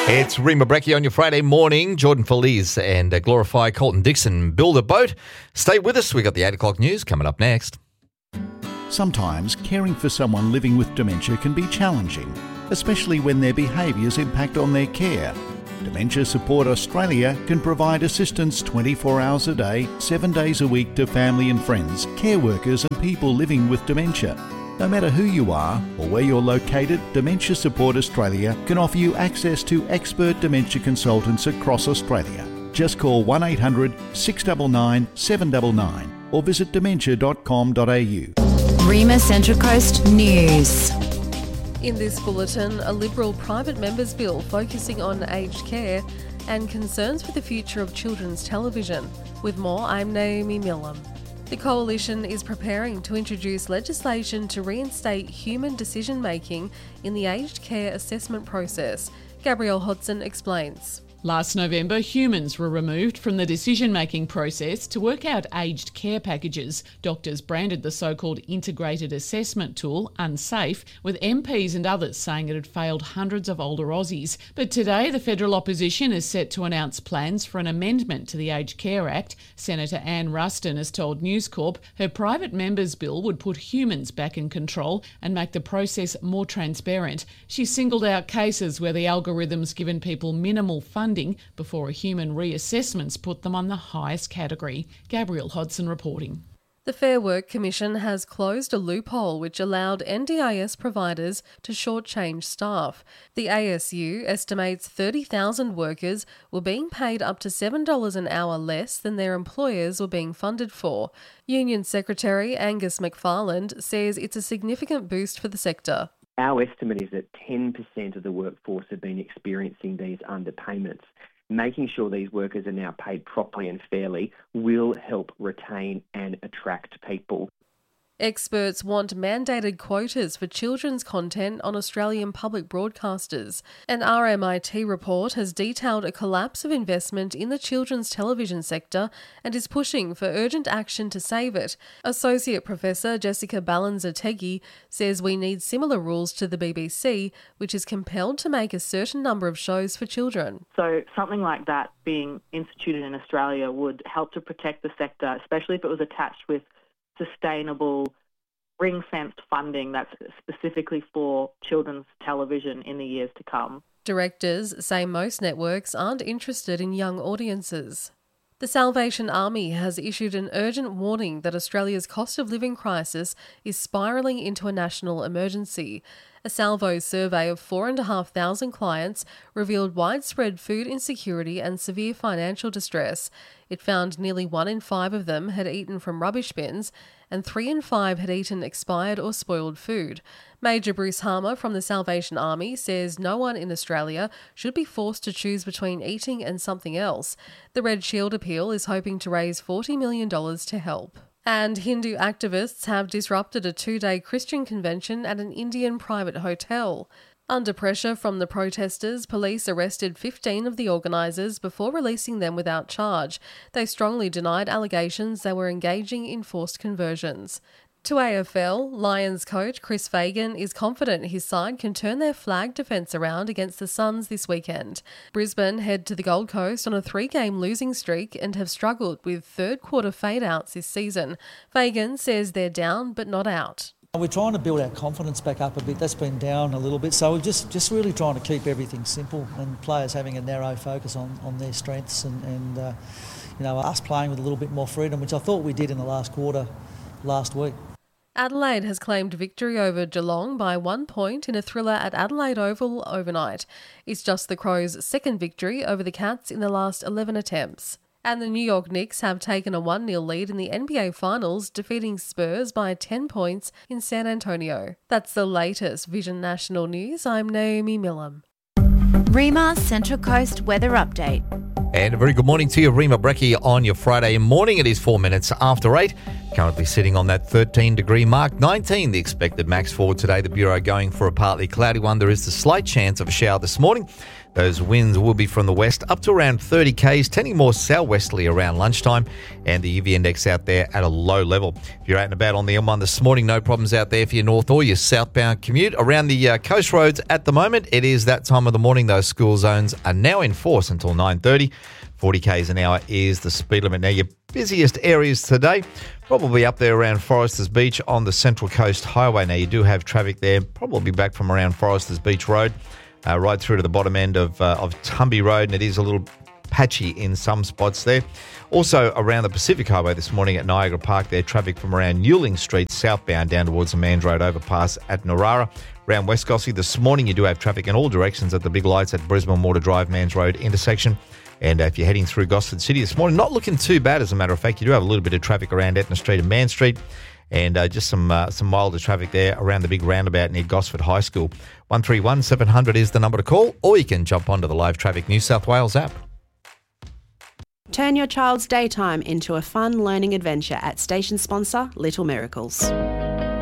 It's Rima Brecky on your Friday morning. Jordan Feliz and Glorify Colton Dixon build a boat. Stay with us. We got the 8 o'clock news coming up next. Sometimes caring for someone living with dementia can be challenging, especially when their behaviours impact on their care. Dementia Support Australia can provide assistance 24 hours a day, 7 days a week to family and friends, care workers and people living with dementia. No matter who you are or where you're located, Dementia Support Australia can offer you access to expert dementia consultants across Australia. Just call 1800 699 799 or visit dementia.com.au. Rima Central Coast News. In this bulletin, a Liberal private members bill focusing on aged care and concerns with the future of children's television. With more, I'm Naomi Millam. The Coalition is preparing to introduce legislation to reinstate human decision-making in the aged care assessment process. Gabrielle Hodson explains. Last November, humans were removed from the decision-making process to work out aged care packages. Doctors branded the so-called integrated assessment tool unsafe, with MPs and others saying it had failed hundreds of older Aussies. But today, the federal opposition is set to announce plans for an amendment to the Aged Care Act. Senator Anne Ruston has told News Corp her private members bill would put humans back in control and make the process more transparent. She singled out cases where the algorithm's given people minimal funding before a human reassessment's put them on the highest category. Gabrielle Hodson reporting. The Fair Work Commission has closed a loophole which allowed NDIS providers to shortchange staff. The ASU estimates 30,000 workers were being paid up to $7 an hour less than their employers were being funded for. Union Secretary Angus McFarland says it's a significant boost for the sector. Our estimate is that 10% of the workforce have been experiencing these underpayments. Making sure these workers are now paid properly and fairly will help retain and attract people. Experts want mandated quotas for children's content on Australian public broadcasters. An RMIT report has detailed a collapse of investment in the children's television sector and is pushing for urgent action to save it. Associate Professor Jessica Ballanza-Teggy says we need similar rules to the BBC, which is compelled to make a certain number of shows for children. So something like that being instituted in Australia would help to protect the sector, especially if it was attached with sustainable, ring-fenced funding that's specifically for children's television in the years to come. Directors say most networks aren't interested in young audiences. The Salvation Army has issued an urgent warning that Australia's cost of living crisis is spiralling into a national emergency. A Salvo survey of 4,500 clients revealed widespread food insecurity and severe financial distress. It found nearly 1 in 5 of them had eaten from rubbish bins and 3 in 5 had eaten expired or spoiled food. Major Bruce Harmer from the Salvation Army says no one in Australia should be forced to choose between eating and something else. The Red Shield appeal is hoping to raise $40 million to help. And Hindu activists have disrupted a 2-day Christian convention at an Indian private hotel. Under pressure from the protesters, police arrested 15 of the organisers before releasing them without charge. They strongly denied allegations they were engaging in forced conversions. To AFL, Lions coach Chris Fagan is confident his side can turn their flag defence around against the Suns this weekend. Brisbane head to the Gold Coast on a 3-game losing streak and have struggled with third-quarter fade-outs this season. Fagan says they're down but not out. We're trying to build our confidence back up a bit. That's been down a little bit. So we're just really trying to keep everything simple and players having a narrow focus on their strengths and us playing with a little bit more freedom, which I thought we did in the last quarter last week. Adelaide has claimed victory over Geelong by 1 point in a thriller at Adelaide Oval overnight. It's just the Crows' second victory over the Cats in the last 11 attempts. And the New York Knicks have taken a 1-0 lead in the NBA Finals, defeating Spurs by 10 points in San Antonio. That's the latest Vision National News. I'm Naomi Millam. Rima Central Coast Weather Update. And a very good morning to you, Rima Brecky, on your Friday morning. It is 4 minutes after 8. Currently sitting on that 13-degree mark. 19 the expected max for today. The Bureau going for a partly cloudy one. There is the slight chance of a shower this morning. Those winds will be from the west up to around 30 k's, tending more southwesterly around lunchtime, and the UV index out there at a low level. If you're out and about on the M1 this morning, no problems out there for your north or your southbound commute. Around the coast roads at the moment, it is that time of the morning. Those school zones are now in force until 9:30. 40 k's an hour is the speed limit. Now, your busiest areas today, probably up there around Foresters Beach on the Central Coast Highway. Now, you do have traffic there, probably back from around Foresters Beach Road, right through to the bottom end of Tumby Road, and it is a little patchy in some spots there. Also, around the Pacific Highway this morning at Niagara Park, there traffic from around Newling Street southbound down towards the Mans Road overpass at Narara. Around West Gosford this morning, you do have traffic in all directions at the big lights at Brisbane Water Drive Mans Road intersection. And if you're heading through Gosford City this morning, not looking too bad, as a matter of fact. You do have a little bit of traffic around Etna Street and Man Street, and just some milder traffic there around the big roundabout near Gosford High School. 131 700 is the number to call, or you can jump onto the Live Traffic New South Wales app. Turn your child's daytime into a fun learning adventure at station sponsor Little Miracles.